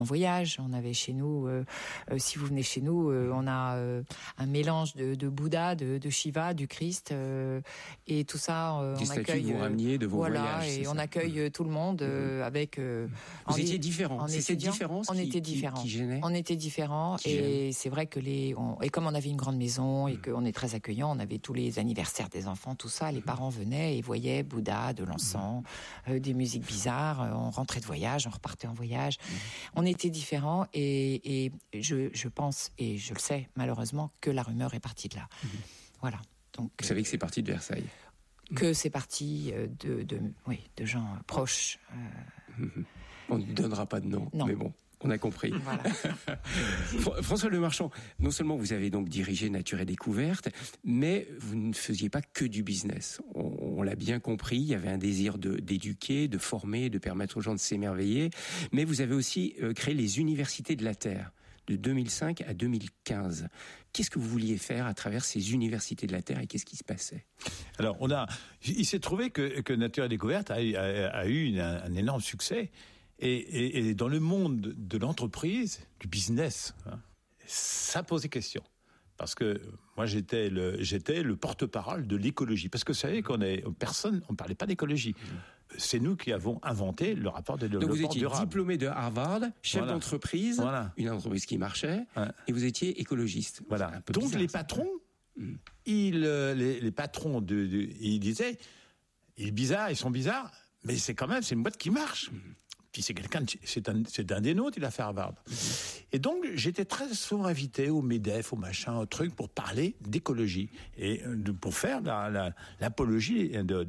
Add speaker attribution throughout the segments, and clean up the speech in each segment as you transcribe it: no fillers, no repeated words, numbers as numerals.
Speaker 1: On voyage, on avait chez nous, si vous venez chez nous, on a un mélange de Bouddha, de Shiva, du Christ, et tout ça, on accueille.
Speaker 2: Que vous rameniez de vos voyages.
Speaker 1: Et on accueille tout le monde avec.
Speaker 2: Vous étiez différents. C'est cette différence
Speaker 1: on était différents.
Speaker 2: Qui gênait.
Speaker 1: On était différents, et c'est vrai que et comme on avait une grande maison et qu'on est très accueillant, on avait tous les anniversaires des enfants, tout ça, les parents venaient et voyaient Bouddha, de l'encens, des musiques bizarres. On rentrait de voyage, on repartait en voyage. On était différents, et je pense, et je le sais malheureusement, que la rumeur est partie de là. Voilà. Donc,
Speaker 2: vous savez que c'est parti de Versailles.
Speaker 1: Que c'est parti de gens proches.
Speaker 2: On ne donnera pas de nom,
Speaker 1: non.
Speaker 2: Mais bon. On a compris.
Speaker 1: Voilà.
Speaker 2: François Lemarchand, non seulement vous avez donc dirigé Nature et Découverte, mais vous ne faisiez pas que du business. On l'a bien compris, il y avait un désir d'éduquer, de former, de permettre aux gens de s'émerveiller, mais vous avez aussi créé les Universités de la Terre de 2005 à 2015. Qu'est-ce que vous vouliez faire à travers ces Universités de la Terre et qu'est-ce qui se passait ?
Speaker 3: Alors, il s'est trouvé que Nature et Découverte a eu un énorme succès. Et dans le monde de l'entreprise, du business, ça posait question. Parce que moi, j'étais le porte-parole de l'écologie. Parce que vous savez on parlait pas d'écologie. C'est nous qui avons inventé le rapport de développement durable.
Speaker 2: Donc vous étiez diplômé de Harvard, chef d'entreprise, une entreprise qui marchait, et vous étiez écologiste.
Speaker 3: Voilà. Donc bizarre, les patrons, les patrons ils disaient, ils sont bizarres, mais c'est une boîte qui marche. Puis c'est un des nôtres, il a fait Harvard. Et donc, j'étais très souvent invité au MEDEF, au machin, au truc, pour parler d'écologie. Et pour faire l'apologie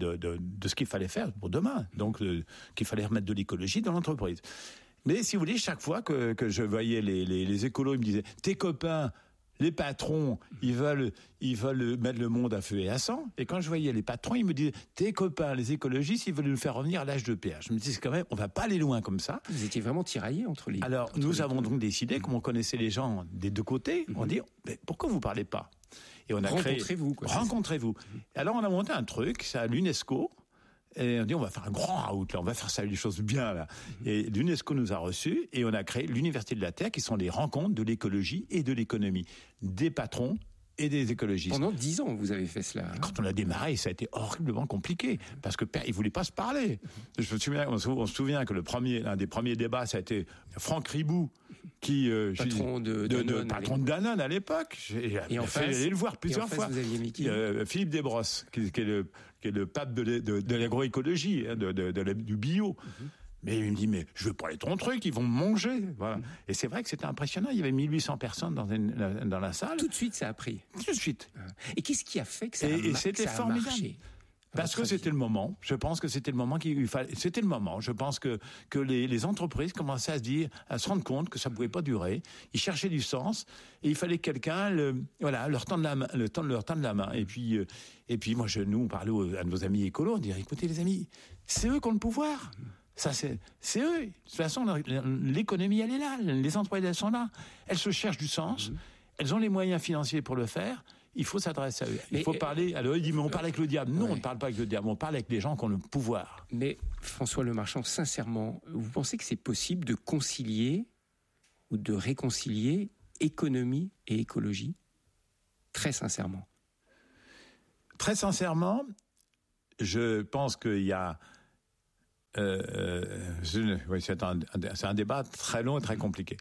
Speaker 3: de ce qu'il fallait faire pour demain. Donc, qu'il fallait remettre de l'écologie dans l'entreprise. Mais si vous voulez, chaque fois que je voyais les écolos, ils me disaient, tes copains, les patrons, ils veulent mettre le monde à feu et à sang. Et quand je voyais les patrons, ils me disaient, tes copains, les écologistes, ils veulent nous faire revenir à l'âge de pierre. Je me disais, quand même, on va pas aller loin comme ça.
Speaker 2: Vous étiez vraiment tiraillés entre les...
Speaker 3: Alors, nous avons donc décidé, comme on connaissait les gens des deux côtés, on dit, mais pourquoi vous parlez pas? Et on a Rencontrez-vous. Alors, on a monté un truc, c'est à l'UNESCO. Et on dit, on va faire un grand out, là, on va faire ça, les choses bien, là. Et l'UNESCO nous a reçus, et on a créé l'Université de la Terre, qui sont les rencontres de l'écologie et de l'économie. Des patrons et des écologistes.
Speaker 2: Pendant 10 ans, vous avez fait cela.
Speaker 3: Quand on a démarré, ça a été horriblement compliqué, parce que ils voulaient pas se parler. On se souvient que l'un des premiers débats, ça a été Franck Ribou, qui,
Speaker 2: patron de
Speaker 3: Danone à l'époque.
Speaker 2: Et en face,
Speaker 3: allé le voir plusieurs fois.
Speaker 2: Vous aviez mis qui
Speaker 3: Philippe Desbrosses, qui est le pape de l'agroécologie, du bio. Mais il me dit, mais je veux pas aller ton truc, ils vont me manger. Voilà. Et c'est vrai que c'était impressionnant. Il y avait 1800 personnes dans la salle.
Speaker 2: Tout de suite, ça a pris.
Speaker 3: Tout de suite.
Speaker 2: Et qu'est-ce qui a fait que ça
Speaker 3: c'était formidable.
Speaker 2: Marché?
Speaker 3: Parce que c'était le moment. Je pense que c'était le moment qu'il fallait. C'était le moment. Je pense que les entreprises commençaient à se rendre compte que ça pouvait pas durer. Ils cherchaient du sens et il fallait que quelqu'un leur tendre la main. Et puis moi, nous on parlait à nos amis écolos, on disait, écoutez les amis, c'est eux qui ont le pouvoir. Ça, c'est eux. De toute façon, l'économie, elle est là. Les entreprises, elles sont là. Elles se cherchent du sens. Elles ont les moyens financiers pour le faire. Il faut s'adresser à eux. Il faut parler. Alors, il dit, mais on parle avec le diable. Non, on ne parle pas avec le diable. On parle avec les gens qui ont le pouvoir.
Speaker 2: Mais, François Lemarchand, sincèrement, vous pensez que c'est possible de concilier ou de réconcilier économie et écologie? Très sincèrement.
Speaker 3: Très sincèrement, je pense qu'il y a, c'est un débat très long et très compliqué.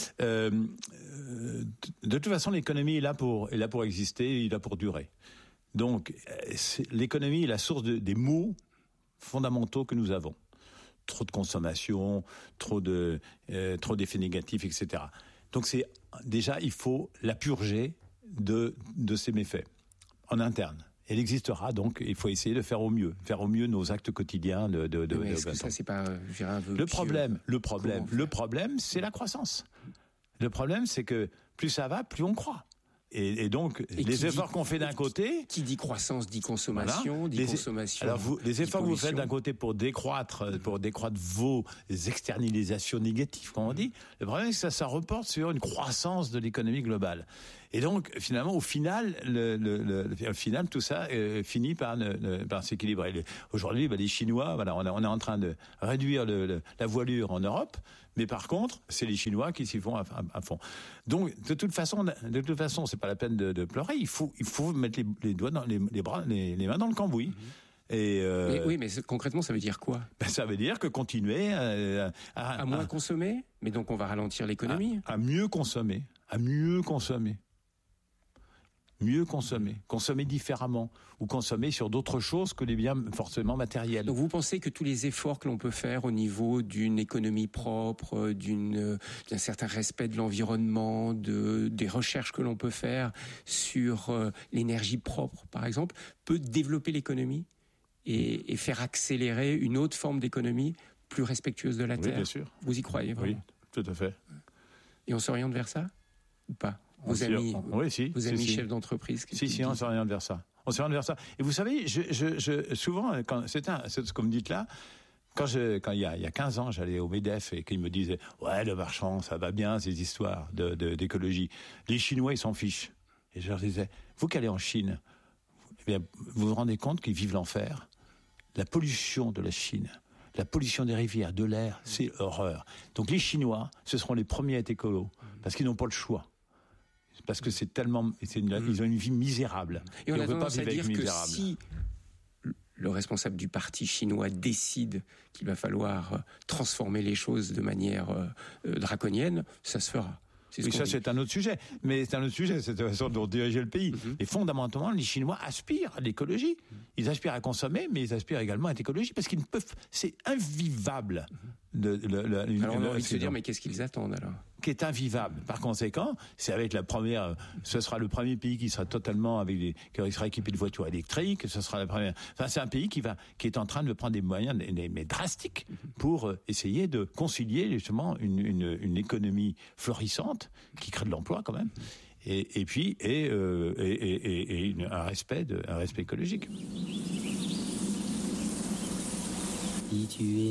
Speaker 3: De toute façon, l'économie est là pour exister, il est là pour durer. Donc, l'économie est la source des maux fondamentaux que nous avons. Trop de consommation, trop d'effets négatifs, etc. Donc, déjà, il faut la purger de ces méfaits en interne. Elle existera, donc il faut essayer de faire au mieux nos actes quotidiens
Speaker 2: mais est-ce que ça, c'est pas un vœu
Speaker 3: Le problème, c'est la croissance. Le problème, c'est que plus ça va, plus on croit. Et donc, les efforts qu'on fait d'un côté...
Speaker 2: Qui dit croissance, dit consommation, dit consommation.
Speaker 3: Alors, les efforts que vous faites d'un côté pour décroître vos externalisations négatives, comme on dit, le problème, c'est que ça reporte sur une croissance de l'économie globale. Et donc, finalement, au final, tout ça finit par s'équilibrer. Aujourd'hui, les Chinois, on est en train de réduire la voilure en Europe, Mais par contre, c'est les Chinois qui s'y font à fond. Donc, de toute façon, c'est pas la peine de pleurer. Il faut mettre les doigts dans les mains dans le cambouis.
Speaker 2: Mais concrètement, ça veut dire quoi ?
Speaker 3: Ça veut dire que continuer
Speaker 2: à moins consommer, mais donc on va ralentir l'économie.
Speaker 3: À mieux consommer, consommer différemment, ou consommer sur d'autres choses que les biens forcément matériels.
Speaker 2: Donc vous pensez que tous les efforts que l'on peut faire au niveau d'une économie propre, d'un certain respect de l'environnement, des recherches que l'on peut faire sur l'énergie propre, par exemple, peut développer l'économie et faire accélérer une autre forme d'économie plus respectueuse de la Terre.
Speaker 3: Bien sûr.
Speaker 2: Vous y croyez vraiment ?
Speaker 3: Oui, tout à fait.
Speaker 2: Et on s'oriente vers ça ou pas ? Vos amis chefs d'entreprise.
Speaker 3: Si, on s'oriente vers ça. Et vous savez, souvent, c'est ce que vous me dites là, quand il y a 15 ans, j'allais au MEDEF et qu'ils me disaient « Ouais, le marchand, ça va bien, ces histoires d'écologie. Les Chinois, ils s'en fichent. » Et je leur disais « Vous qui allez en Chine, vous vous rendez compte qu'ils vivent l'enfer ? La pollution de la Chine, la pollution des rivières, de l'air, c'est horreur. Donc les Chinois, ce seront les premiers à être écolos, parce qu'ils n'ont pas le choix. Parce que ils ont une vie misérable.
Speaker 2: Et on a tendance à dire que si le responsable du parti chinois décide qu'il va falloir transformer les choses de manière draconienne, ça se fera.
Speaker 3: C'est un autre sujet. Mais c'est un autre sujet, c'est la façon dont diriger le pays. Et fondamentalement, les Chinois aspirent à l'écologie. Ils aspirent à consommer, mais ils aspirent également à l'écologie, parce qu'ils ne peuvent... C'est invivable.
Speaker 2: Alors on a envie de se dire, mais qu'est-ce qu'ils attendent alors ?
Speaker 3: Qui est invivable. Par conséquent, ce sera le premier pays qui sera totalement qui sera équipé de voitures électriques. Ce sera la première. Enfin, c'est un pays qui est en train de prendre des moyens, mais drastiques, pour essayer de concilier justement une économie florissante qui crée de l'emploi quand même, et puis un respect écologique.